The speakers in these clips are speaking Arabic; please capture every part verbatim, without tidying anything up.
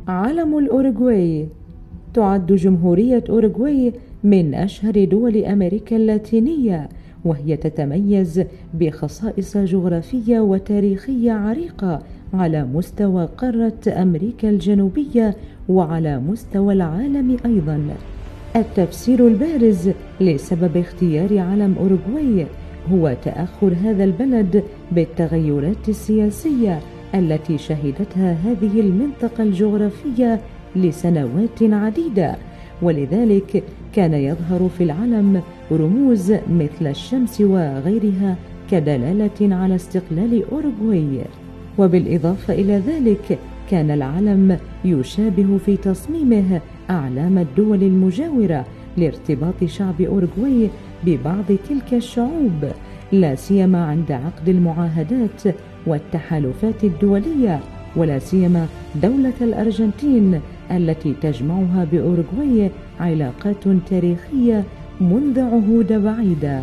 علم الأوروغواي. تعد جمهورية أوروغواي من أشهر دول أمريكا اللاتينية، وهي تتميز بخصائص جغرافية وتاريخية عريقة على مستوى قارة أمريكا الجنوبية وعلى مستوى العالم أيضا. التفسير البارز لسبب اختيار علم أوروغواي هو تأخر هذا البلد بالتغيرات السياسية التي شهدتها هذه المنطقة الجغرافية لسنوات عديدة، ولذلك كان يظهر في العلم رموز مثل الشمس وغيرها كدلالة على استقلال أوروغواي. وبالإضافة إلى ذلك كان العلم يشابه في تصميمه أعلام الدول المجاورة لارتباط شعب أوروغواي ببعض تلك الشعوب، لا سيما عند عقد المعاهدات والتحالفات الدولية، ولا سيما دولة الأرجنتين التي تجمعها بأوروغواي علاقات تاريخية منذ عهود بعيدة.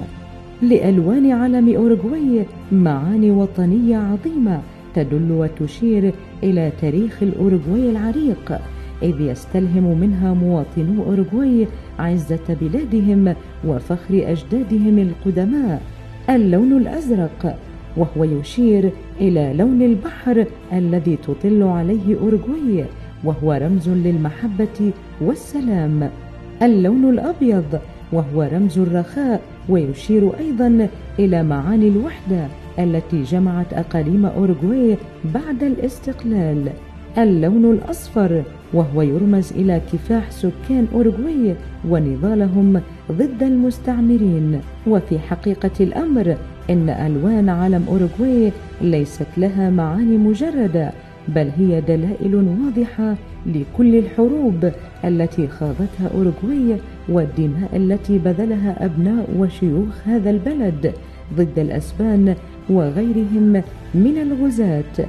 لألوان علم أوروغواي معاني وطنية عظيمة تدل وتشير إلى تاريخ الأوروغواي العريق، إذ يستلهم منها مواطنو أوروغواي عزة بلادهم وفخر أجدادهم القدماء. اللون الأزرق، وهو يشير إلى لون البحر الذي تطل عليه أوروغواي، وهو رمز للمحبة والسلام. اللون الأبيض، وهو رمز الرخاء ويشير أيضا إلى معاني الوحدة التي جمعت أقاليم أوروغواي بعد الاستقلال. اللون الأصفر، وهو يرمز إلى كفاح سكان أوروغواي ونضالهم ضد المستعمرين. وفي حقيقة الأمر إن ألوان علم أوروغواي ليست لها معاني مجردة، بل هي دلائل واضحة لكل الحروب التي خاضتها أوروغواي والدماء التي بذلها أبناء وشيوخ هذا البلد ضد الأسبان وغيرهم من الغزاة.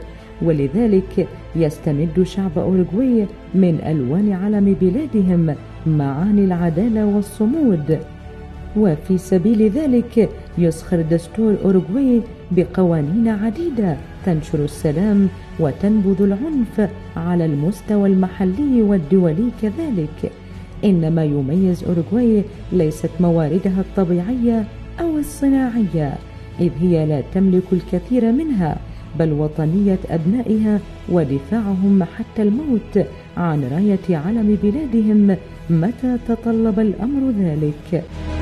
ولذلك يستمد شعب أوروغواي من ألوان علم بلادهم معاني العدالة والصمود. وفي سبيل ذلك يسخر دستور أوروغواي بقوانين عديدة تنشر السلام وتنبذ العنف على المستوى المحلي والدولي كذلك. إنما يميز أوروغواي ليست مواردها الطبيعية أو الصناعية، إذ هي لا تملك الكثير منها، بل وطنية أبنائها ودفاعهم حتى الموت عن راية علم بلادهم متى تطلب الأمر ذلك.